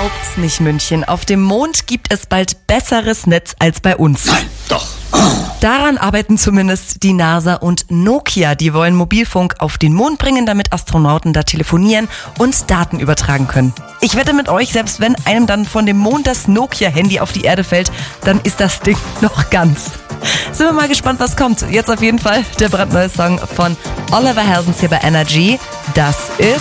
glaubt's nicht, München. Auf dem Mond gibt es bald besseres Netz als bei uns. Nein, doch. Daran arbeiten zumindest die NASA und Nokia. Die wollen Mobilfunk auf den Mond bringen, damit Astronauten da telefonieren und Daten übertragen können. Ich wette mit euch, selbst wenn einem dann von dem Mond das Nokia-Handy auf die Erde fällt, dann ist das Ding noch ganz. Sind wir mal gespannt, was kommt. Jetzt auf jeden Fall der brandneue Song von Oliver Heldens hier bei Energy. Das ist